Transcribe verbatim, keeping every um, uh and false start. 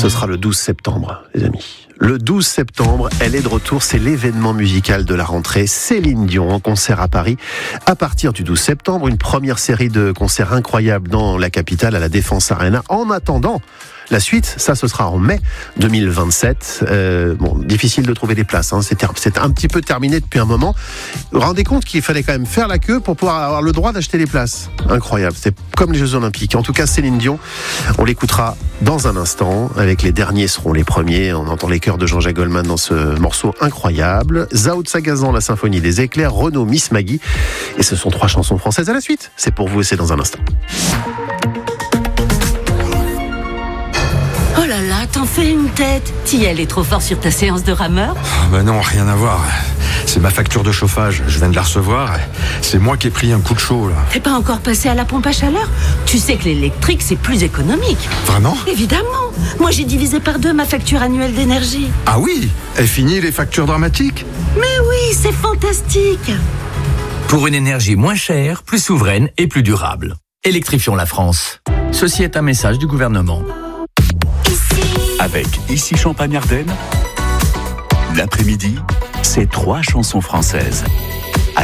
Ce sera le douze septembre, les amis. Le douze septembre, elle est de retour, c'est l'événement musical de la rentrée. Céline Dion en concert à Paris. À partir du douze septembre, une première série de concerts incroyables dans la capitale, à la Défense Arena. En attendant, la suite, ça ce sera en mai deux mille vingt-sept. Euh, bon, difficile de trouver des places, hein. c'est, ter- c'est un petit peu terminé depuis un moment. Vous vous rendez compte qu'il fallait quand même faire la queue pour pouvoir avoir le droit d'acheter les places. Incroyable, c'est comme les Jeux Olympiques. En tout cas, Céline Dion, on l'écoutera dans un instant. Avec les derniers seront les premiers. On entend les chœurs de Jean-Jacques Goldman dans ce morceau incroyable. Zao de Sagazan, la symphonie des éclairs. Renaud, Miss Maggie. Et ce sont trois chansons françaises à la suite. C'est pour vous et c'est dans un instant. Oh là là, t'en fais une tête. Tiel est trop fort sur ta séance de rameur. Oh bah non, rien à voir. C'est ma facture de chauffage, je viens de la recevoir. C'est moi qui ai pris un coup de chaud, là. T'es pas encore passé à la pompe à chaleur? Tu sais que l'électrique, c'est plus économique. Vraiment? Évidemment. Moi, j'ai divisé par deux ma facture annuelle d'énergie. Ah oui? Et fini les factures dramatiques? Mais oui, c'est fantastique. Pour une énergie moins chère, plus souveraine et plus durable. Électrifions la France. Ceci est un message du gouvernement. Avec Ici Champagne-Ardenne, l'après-midi, c'est trois chansons françaises.